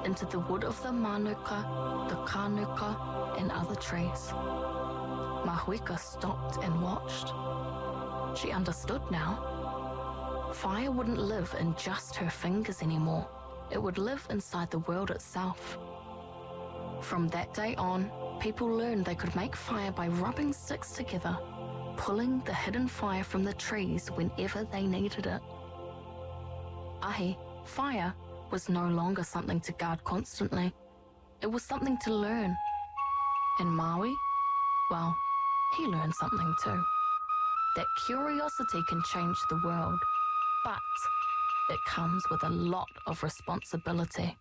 into the wood of the manuka, the kānuka, and other trees. Mahuika stopped and watched. She understood now. Fire wouldn't live in just her fingers anymore. It would live inside the world itself. From that day on, people learned they could make fire by rubbing sticks together, pulling the hidden fire from the trees whenever they needed it. Ahi, fire, was no longer something to guard constantly. It was something to learn. And Maui, well, he learned something too. That curiosity can change the world, but it comes with a lot of responsibility.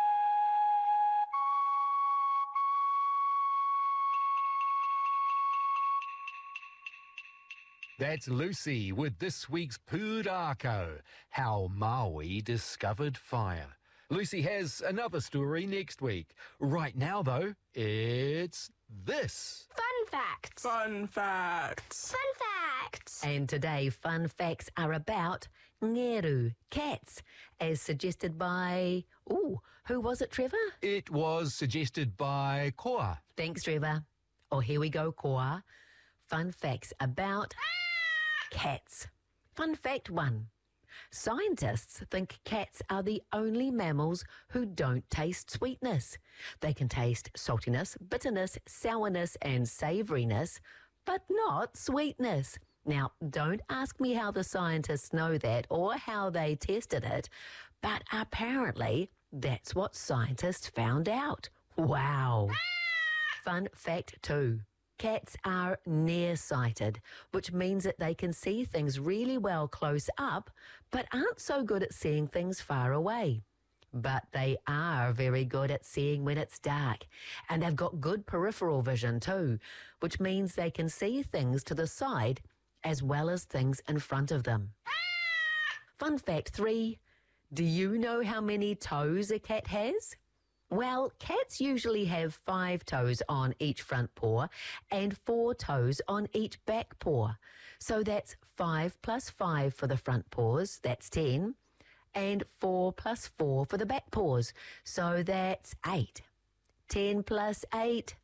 That's Lucy with this week's Pūrākau, How Maui Discovered Fire. Lucy has another story next week. Right now, though, it's this. Fun facts. Fun facts. Fun facts. And today, fun facts are about ngeru, cats, as suggested by... Ooh, who was it, Trevor? It was suggested by Koa. Thanks, Trevor. Oh, here we go, Koa. Fun facts about cats. Fun fact 1. Scientists think cats are the only mammals who don't taste sweetness. They can taste saltiness, bitterness, sourness and savouriness, but not sweetness. Now, don't ask me how the scientists know that or how they tested it, but apparently that's what scientists found out. Wow. Fun fact 2. Cats are nearsighted, which means that they can see things really well close up, but aren't so good at seeing things far away. But they are very good at seeing when it's dark, and they've got good peripheral vision too, which means they can see things to the side as well as things in front of them. Fun fact 3. Do you know how many toes a cat has? Well, cats usually have 5 toes on each front paw and 4 toes on each back paw. So that's 5 plus 5 for the front paws, that's 10, and 4 plus 4 for the back paws, so that's 8. 10 plus 8,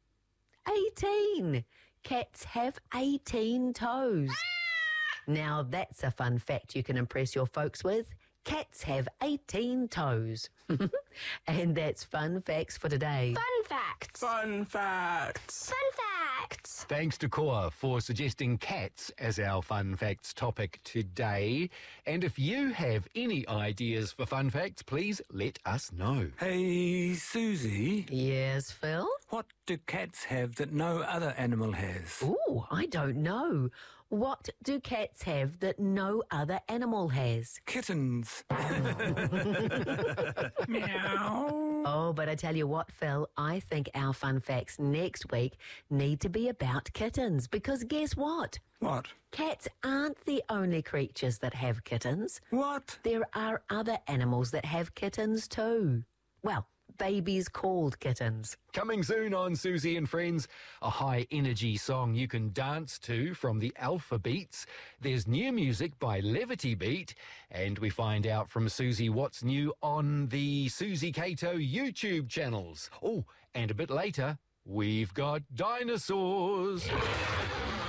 18. Cats have 18 toes. Now that's a fun fact you can impress your folks with. Cats have 18 toes. And that's fun facts for today. Fun facts. Fun facts. Fun facts. Thanks to Koa for suggesting cats as our fun facts topic today. And if you have any ideas for fun facts, please let us know. Hey, Susie, Yes, Phil? what do cats have that no other animal has? Ooh, I don't know. What do cats have that no other animal has? Kittens. Meow. Oh, but I tell you what, Phil, I think our fun facts next week need to be about kittens, because guess what? What? Cats aren't the only creatures that have kittens. What? There are other animals that have kittens too. Well, babies called kittens. Coming soon on Susie and Friends, a high-energy song you can dance to from the Alpha Beats. There's new music by Levity Beat, and we find out from Susie what's new on the Susie Cato YouTube channels. Oh, and a bit later, we've got dinosaurs.